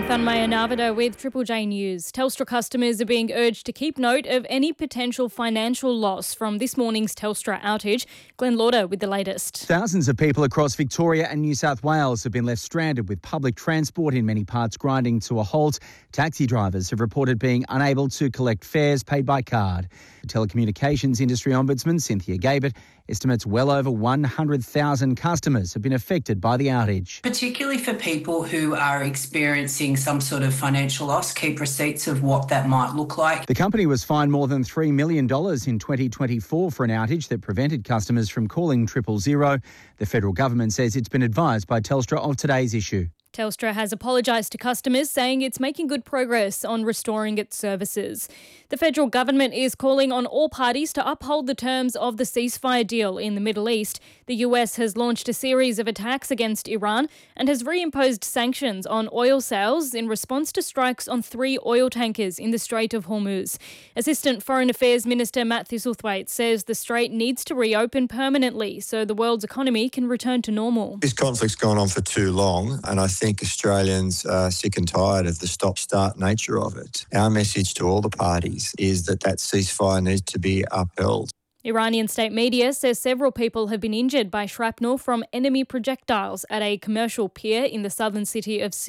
Thanmaya Narvada with Triple J News. Telstra customers are being urged to keep note of any potential financial loss from this morning's Telstra outage. Glenn Lauder with the latest. Thousands of people across Victoria and New South Wales have been left stranded with public transport in many parts grinding to a halt. Taxi drivers have reported being unable to collect fares paid by card. The Telecommunications Industry Ombudsman Cynthia Gabert estimates well over 100,000 customers have been affected by the outage. Particularly for people who are experiencing some sort of financial loss, keep receipts of what that might look like. The company was fined more than $3 million in 2024 for an outage that prevented customers from calling 000. The federal government says it's been advised by Telstra of today's issue. Telstra has apologised to customers, saying it's making good progress on restoring its services. The federal government is calling on all parties to uphold the terms of the ceasefire deal in the Middle East. The US has launched a series of attacks against Iran and has reimposed sanctions on oil sales in response to strikes on 3 oil tankers in the Strait of Hormuz. Assistant Foreign Affairs Minister Matt Thistlethwaite says the strait needs to reopen permanently so the world's economy can return to normal. This conflict's gone on for too long, and I think Australians are sick and tired of the stop-start nature of it. Our message to all the parties is that ceasefire needs to be upheld. Iranian state media says several people have been injured by shrapnel from enemy projectiles at a commercial pier in the southern city of